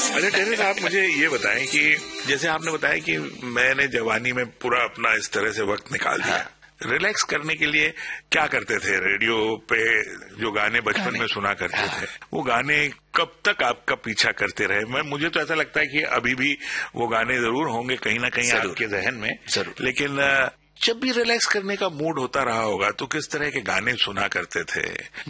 अच्छा टेनी साहब, मुझे ये बताएं कि जैसे आपने बताया कि मैंने जवानी में पूरा अपना इस तरह से वक्त निकाल दिया, रिलैक्स करने के लिए क्या करते थे? रेडियो पे जो गाने बचपन में सुना करते थे, वो गाने कब तक आपका पीछा करते रहे? मुझे तो ऐसा लगता है कि अभी भी वो गाने जरूर होंगे कहीं ना कहीं आपके जहन में, लेकिन जब भी रिलैक्स करने का मूड होता रहा होगा तो किस तरह के गाने सुना करते थे?